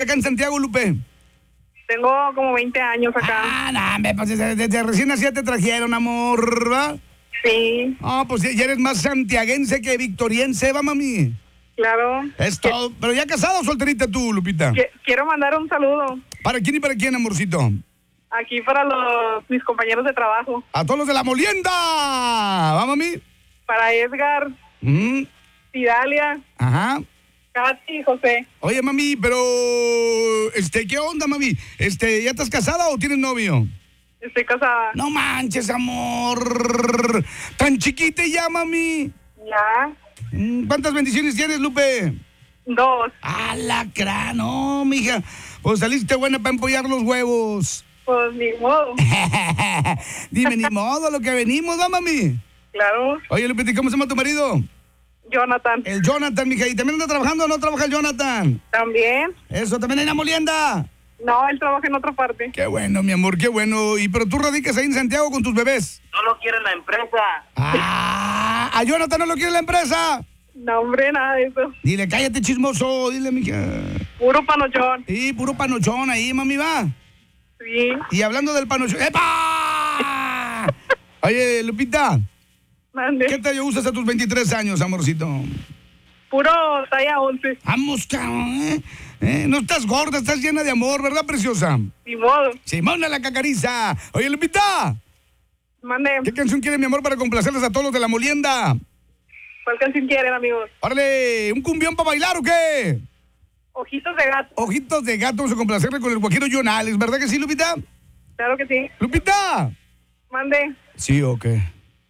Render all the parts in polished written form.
acá en Santiago, Lupe? Tengo como 20 años acá. Pues desde recién nacida te trajeron, amor, ¿va? Sí, Pues ya eres más santiaguense que victoriense, va, mami. claro. Es todo. ¿Pero ya casada o solterita tú, Lupita? Quiero mandar un saludo ¿Para quién y para quién, amorcito? aquí para mis compañeros de trabajo. A todos los de la molienda. ¿Va, mami? Para Edgar, Tidalia, Ajá. Katy y José. Oye, mami, pero... ¿qué onda, mami? ¿Ya estás casada o tienes novio? Estoy casada. No manches, amor. Tan chiquita ya, mami. Ya. ¿Cuántas bendiciones tienes, Lupe? 2. ¡Alacrán! No, mija. Pues saliste buena para empollar los huevos. Pues ni modo. Dime, ni modo, lo que venimos, ¿va, mami? Claro. Oye, Lupita, ¿cómo se llama tu marido? Jonathan. El Jonathan, mija. ¿Y también anda trabajando o no trabaja el Jonathan? También. Eso, ¿también hay una molienda? No, él trabaja en otra parte. Qué bueno, mi amor, qué bueno. Pero tú radicas ahí en Santiago con tus bebés. No lo quiere la empresa. ¿A Jonathan no lo quiere la empresa? No, hombre, nada de eso. Dile, cállate, chismoso. Dile, mija. Puro panochón. Sí, puro panochón ahí, mami, va. Sí. Y hablando del panochón... ¡Epa! Oye, Lupita, Mande. ¿qué tallo usas a tus 23 años, amorcito? Puro talla 11. Vamos, cabrón, no estás gorda, estás llena de amor, ¿verdad, preciosa? Ni modo. Simona la cacariza. Oye, Lupita, Mande. ¿qué canción quiere mi amor para complacerles a todos los de la molienda? ¿Cuál canción quieren, amigos? Órale, ¿un cumbión para bailar o qué? Ojitos de gato. Ojitos de gato, vamos a complacerle con el guajiro John Alex, ¿verdad que sí, Lupita? Claro que sí. Lupita. Mande. ¿Sí o qué?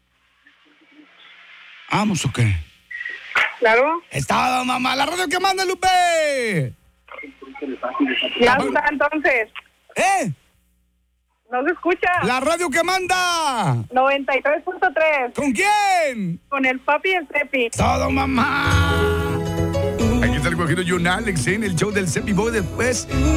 ¿Vamos o qué? Claro. Está, mamá, la radio que manda, Lupe. Ya está, entonces. No se escucha. La radio que manda. 93.3. ¿Con quién? Con el papi y el Cepi. Todo, mamá. Aquí está el guajiro John Alex en el show del Cepi Boy después